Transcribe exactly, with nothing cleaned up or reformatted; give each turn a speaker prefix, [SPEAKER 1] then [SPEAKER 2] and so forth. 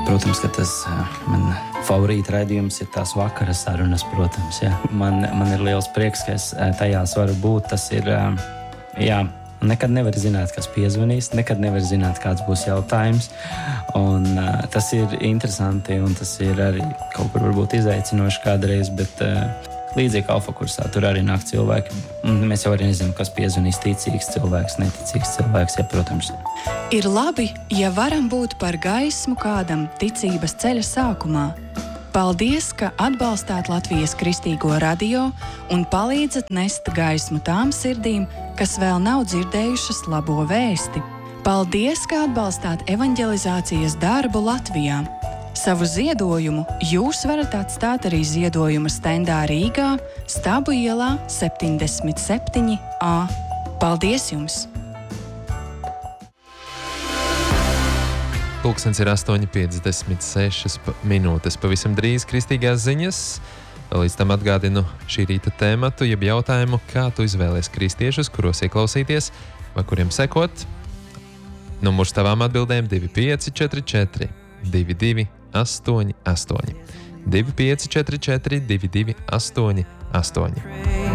[SPEAKER 1] Protams, ka tas man favorīta raidījums ir tās vakara sarunas, protams. Jā. Man, man ir liels prieks, ka es tajās varu būt. Tas ir, jā, nekad nevar zināt, kas piezvanīs, nekad nevar zināt, kāds būs jautājums. Un tas ir interesanti un tas ir arī kaut kur varbūt izaicinoši kādreiz, bet līdzīgi alfa kursā tur arī nāk cilvēki. Mēs jau arī nezinām, kas piezvanīs, ticīgs cilvēks, neticīgs cilvēks, ja, protams.
[SPEAKER 2] Ir labi, ja varam būt par gaismu kādam ticības ceļa sākumā. Paldies, ka atbalstāt Latvijas Kristīgo radio un palīdzat nest gaismu tām sirdīm, kas vēl nav dzirdējušas labo vēsti. Paldies, ka atbalstāt evanģelizācijas darbu Latvijā. Savu ziedojumu jūs varat atstāt arī ziedojuma stendā Rīgā, Stabu ielā septiņdesmit septiņi A. Paldies jums!
[SPEAKER 3] Pulkstens ir astoņi piecdesmit sešas minūtes. Pavisam drīz kristīgās ziņas. Līdz tam atgādinu šī rīta tēmatu, jeb jautājumu, kā tu izvēlies kristiešus, kuros ieklausīties vai kuriem sekot. Numurs tavām atbildēm divi pieci četri četri divi divi astoņi astoņi. divi pieci četri četri divi divi astoņi astoņi.